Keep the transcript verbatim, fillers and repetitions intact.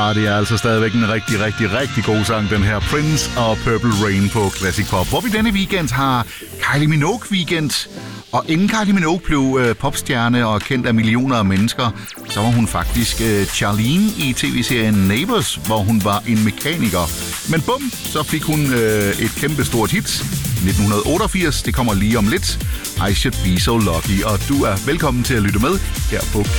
Ah, det er altså stadigvæk en rigtig, rigtig, rigtig god sang, den her Prince og Purple Rain på Classic Pop. Hvor vi denne weekend har Kylie Minogue weekend. Og inden Kylie Minogue blev øh, popstjerne og kendt af millioner af mennesker, så var hun faktisk øh, Charlene i tv-serien Neighbours, hvor hun var en mekaniker. Men bum, så fik hun øh, et kæmpe stort hit. nitten otteogfirs, det kommer lige om lidt. I Should Be So Lucky, og du er velkommen til at lytte med her på